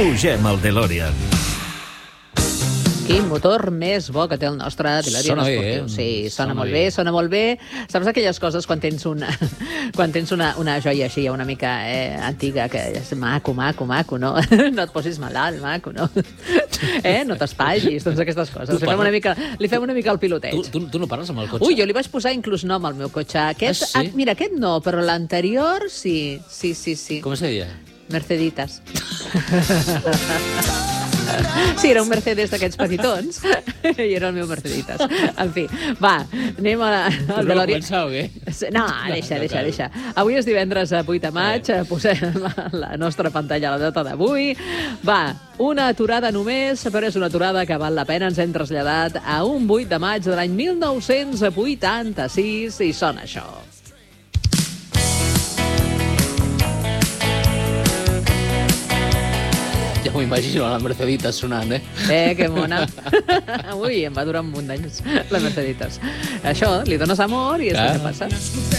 Pugem al DeLorean. Quin motor més bo que té el nostre DeLorean Sona bé, esportiu. Sí, Sona sona molt bé. Saps aquelles coses quan tens una joia així una mica antiga, que és maco, no? No et posis malalt, maco, no? No t'espagis, doncs aquestes coses. Li fem una mica el piloteig. Tu no parles amb el cotxe? Ui, jo li vaig posar inclús nom al meu cotxe. Sí? Mira, aquest no, però l'anterior sí. Com se deia? Merceditas. Sí, era un Mercedes d'aquests petitons i era el meu Merceditas. En fi, va, anem al DeLorean. Començar o què? No, deixa. Avui és divendres 8 de maig, posem a la nostra pantalla la data d'avui. Va, una aturada només, però és una aturada que val la pena. Ens hem traslladat a un 8 de maig de l'any 1986 i sona això. Ja m'ho imagino, la Merceditas sonant, Que mona. Ui, em va durar un munt d'anys, la Merceditas. Això, li dones amor i és el que passa.